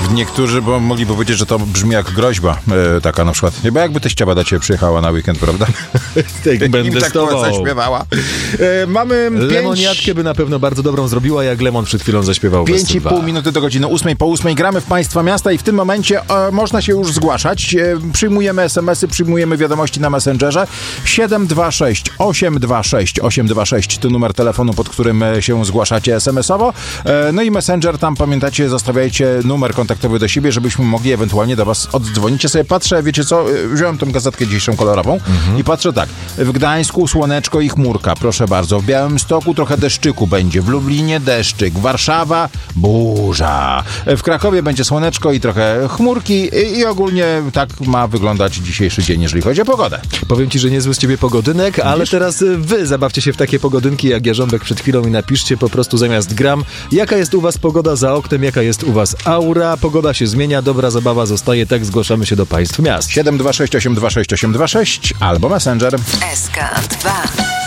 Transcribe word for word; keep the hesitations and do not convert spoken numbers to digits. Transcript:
Niektórzy bo mogliby powiedzieć, że to brzmi jak groźba e, taka na przykład. Bo jakby teściowa do ciebie przyjechała na weekend, prawda? Tak, będę tak z tobą. zaśpiewała. E, mamy Lemoniatkę pięć... by na pewno bardzo dobrą zrobiła, jak Lemon przed chwilą zaśpiewał. Pięć i pół minuty do godziny ósmej. Po ósmej gramy w Państwa Miasta i w tym momencie e, można się już zgłaszać. E, przyjmujemy es em esy, przyjmujemy wiadomości na Messengerze. siedem dwa sześć osiem dwa sześć osiem dwa sześć to numer telefonu, pod którym się zgłaszacie es em esowo. E, no i Messenger, tam pamiętacie, zostawiajcie numer kontaktowy do siebie, żebyśmy mogli ewentualnie do was oddzwonić. Ja sobie patrzę, wiecie co, wziąłem tą gazetkę dzisiejszą kolorową mhm. i patrzę tak. W Gdańsku słoneczko i chmurka, proszę bardzo. W Białymstoku trochę deszczyku będzie. W Lublinie deszczyk. Warszawa burza. W Krakowie będzie słoneczko i trochę chmurki i, i ogólnie tak ma wyglądać dzisiejszy dzień, jeżeli chodzi o pogodę. Powiem ci, że niezły z ciebie pogodynek, ale Wiesz? teraz wy zabawcie się w takie pogodynki jak Jarząbek przed chwilą i napiszcie po prostu zamiast gram, jaka jest u was pogoda za oknem, jaka jest u was aura. Pogoda się zmienia, dobra zabawa zostaje, tak zgłaszamy się do Państw Miast. siedem dwa sześć osiem dwa sześć osiem dwa sześć albo Messenger. S K dwa.